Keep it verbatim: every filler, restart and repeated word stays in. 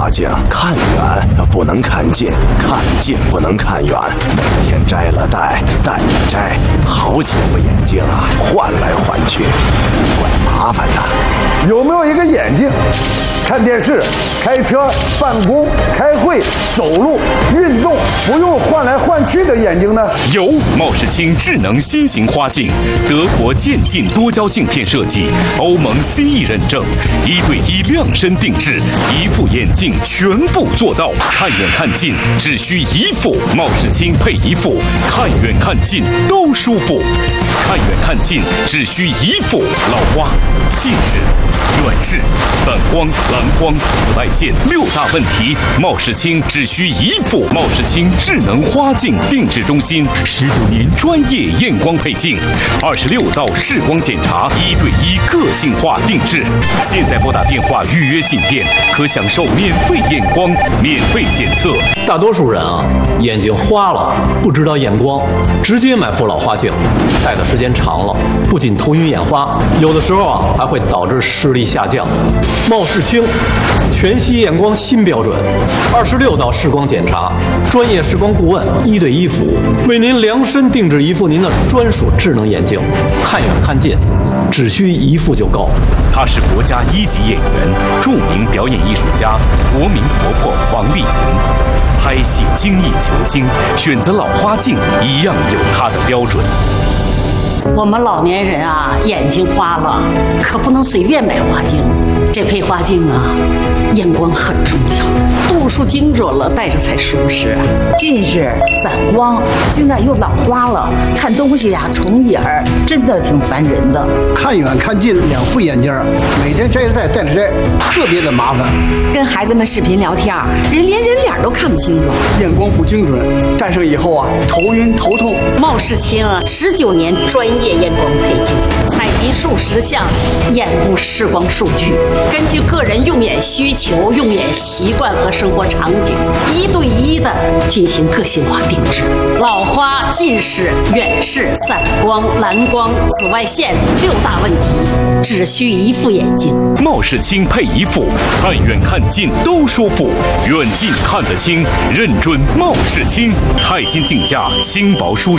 花镜，看远不能看近，看近不能看远，每天摘了戴，戴了摘，好几副眼镜啊，换来换去，怪麻烦的。 有没有一个眼镜，看电视、开车、办公、开会、走路、运动不用换来换去的眼睛呢？ 有，茂世清智能新型花镜，德国渐进多焦镜片设计，欧盟 C E 认证，一对一量身定制，一副眼镜全部做到，看远看近只需一副，茂世清配一副，看远看近都舒服。看远看近只需一副，老花、近视、远视、散光、蓝光、紫外线六大问题，茂世清只需一副。茂世清智能花镜定制中心，十九年专业验光配镜，二十六道视光检查，一对一个性化定制。现在拨打电话预约进店，可享受免费验光、免费检测。 大多数人啊，眼睛花了不知道验光，直接买副老花镜，戴的时间长了，不仅头晕眼花，有的时候啊还会导致视力下降。茂世清全息验光新标准，二十六道视光检查，专业视光顾问一对一服务，为您量身定制一副您的专属智能眼镜，看远看近只需一副就够。 他是国家一级演员、著名表演艺术家、国民婆婆王丽云。拍戏精益求精，选择老花镜一样有它的标准。 我们老年人啊，眼睛花了，可不能随便买花镜。这配花镜啊，验光很重要，度数精准了，戴着才舒适。 近视、散光，现在又老花了，看东西呀、重影儿，真的挺烦人的。 看远看近两副眼镜，每天摘着戴，戴着摘，特别的麻烦。 跟孩子们视频聊天，人连人脸都看不清楚， 验光不精准，戴上以后啊，头晕头痛。 茂世清啊，十九年专业验光配镜，采集数十项眼部视光数据，根据个人用眼需求、用眼习惯和生活场景，一对一的进行个性化定制。老花、近视、远视、散光、蓝光、紫外线六大问题，只需一副眼镜。 茂世清配一副，看远看近都舒服，远近看得清，认准茂世清，钛金镜架，轻薄舒适。